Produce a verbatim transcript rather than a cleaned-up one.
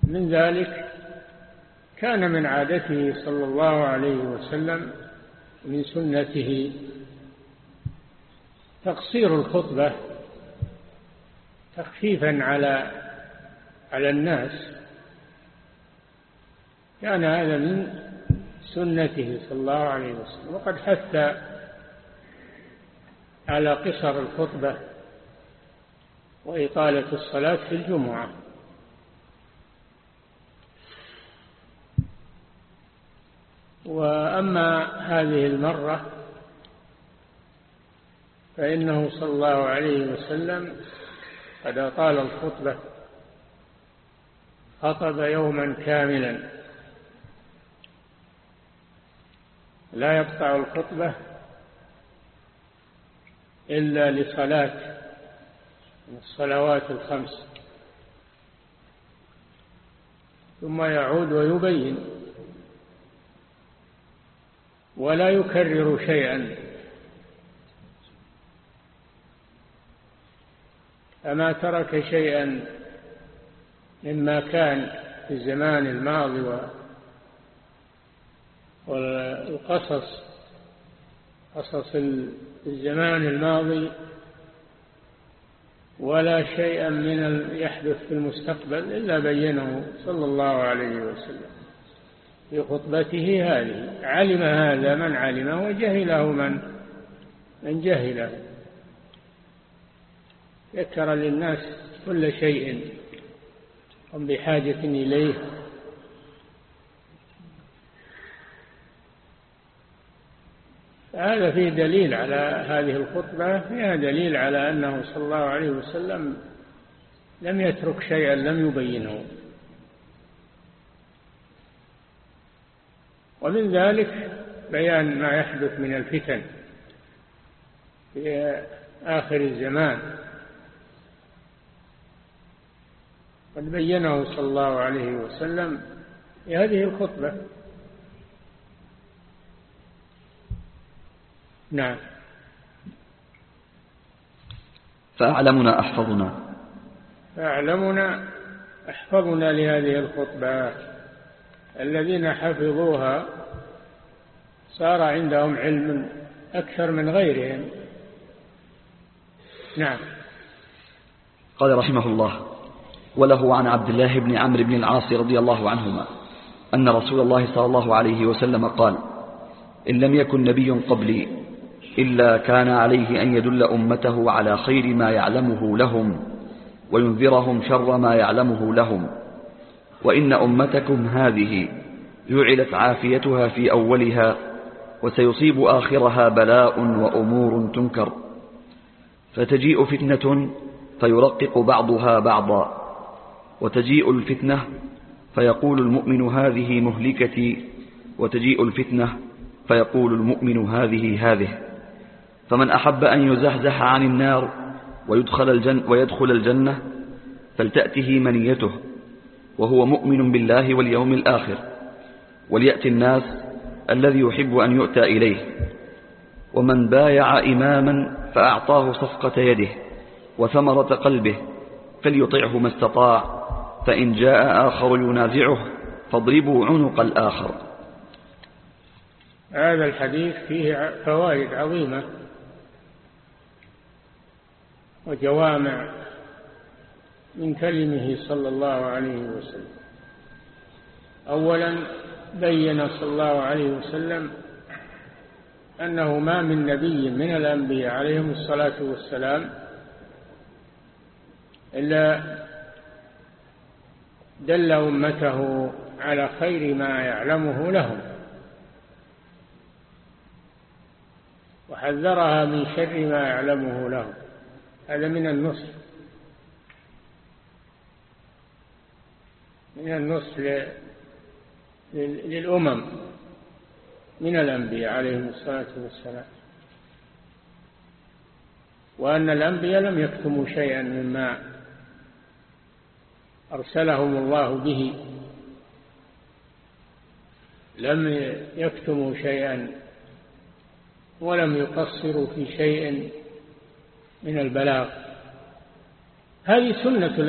من ذلك كان من عادته صلى الله عليه وسلم من سنته تقصير الخطبة تخفيفا على على الناس، كان هذا من سنته صلى الله عليه وسلم، وقد حث على قصر الخطبة وإطالة الصلاة في الجمعة. وأما هذه المرة فإنه صلى الله عليه وسلم قد أطال الخطبة، خطب يوما كاملا لا يقطع الخطبة إلا لصلاة من الصلوات الخمس، ثم يعود ويبين ولا يكرر شيئا، فما ترك شيئا مما كان في الزمان الماضي والقصص قصص الزمان الماضي ولا شيئا من يحدث في المستقبل إلا بينه صلى الله عليه وسلم في خطبته هذه. علم هذا من علمه وجهله من من جهله، ذكر للناس كل شيء هم بحاجة إليه. هذا فيه دليل على هذه الخطبة، فيها دليل على أنه صلى الله عليه وسلم لم يترك شيئا لم يبينه. ومن ذلك بيان ما يحدث من الفتن في آخر الزمان، قد بينه صلى الله عليه وسلم في هذه الخطبة. نعم. فأعلمنا أحفظنا فأعلمنا أحفظنا لهذه الخطبة، الذين حفظوها صار عندهم علم أكثر من غيرهم. نعم. قال رحمه الله: وله عن عبد الله بن عمرو بن العاص رضي الله عنهما أن رسول الله صلى الله عليه وسلم قال: إن لم يكن نبي قبلي إلا كان عليه أن يدل أمته على خير ما يعلمه لهم وينذرهم شر ما يعلمه لهم، وإن أمتكم هذه جعلت عافيتها في أولها وسيصيب آخرها بلاء وأمور تنكر، فتجيء فتنة فيرقق بعضها بعضا، وتجيء الفتنة فيقول المؤمن هذه مهلكتي، وتجيء الفتنة فيقول المؤمن هذه هذه. فمن أحب أن يزحزح عن النار ويدخل الجنة, ويدخل الجنة فلتأته منيته وهو مؤمن بالله واليوم الآخر، وليأتي الناس الذي يحب أن يؤتى إليه. ومن بايع إماما فأعطاه صفقة يده وثمرة قلبه فليطعه ما استطاع، فإن جاء آخر ينازعه فاضربوا عنق الآخر. هذا الحديث فيه فوائد عظيمة وجوامع من كلمه صلى الله عليه وسلم. أولا بين صلى الله عليه وسلم أنه ما من نبي من الأنبياء عليهم الصلاة والسلام إلا دل أمته على خير ما يعلمه لهم وحذرها من شر ما يعلمه لهم. هذا من النصح من النصح للأمم من الأنبياء عليهم الصلاة والسلام، وأن الأنبياء لم يكتموا شيئا مما أرسلهم الله به، لم يكتموا شيئا ولم يقصروا في شيء من البلاغ. هذه سنة